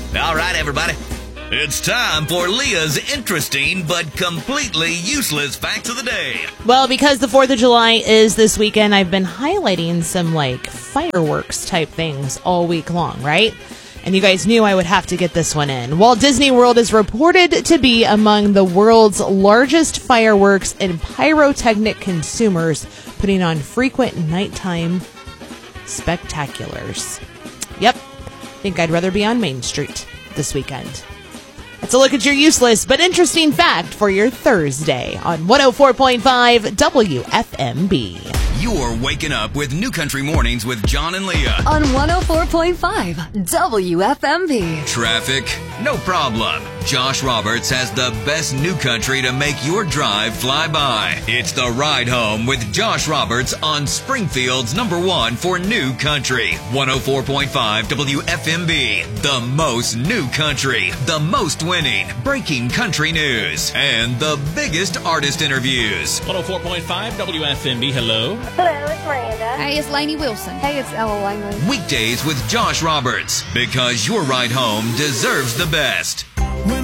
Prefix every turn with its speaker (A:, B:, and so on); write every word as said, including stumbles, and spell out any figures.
A: All right, everybody. It's time for Leah's interesting but completely useless facts of the day.
B: Well, because the fourth of July is this weekend, I've been highlighting some, like, fireworks type things all week long, right? And you guys knew I would have to get this one in. Walt Disney World is reported to be among the world's largest fireworks and pyrotechnic consumers, putting on frequent nighttime spectaculars. Yep, think I'd rather be on Main Street this weekend. That's a look at your useless but interesting fact for your Thursday on one oh four point five W F M B.
A: You're waking up with New Country Mornings with John and Leah.
C: On one oh four point five W F M B.
A: Traffic? No problem. Josh Roberts has the best new country to make your drive fly by. It's The Ride Home with Josh Roberts on Springfield's number one for new country. one oh four point five W F M B. The most new country. The most winning. Breaking country news. And the biggest artist interviews.
D: one oh four point five W F M B. Hello.
E: Hello, it's Miranda.
F: Hey, it's Lainey Wilson.
E: Hey, it's Ella Langley.
A: Weekdays with Josh Roberts. Because your ride home deserves the best.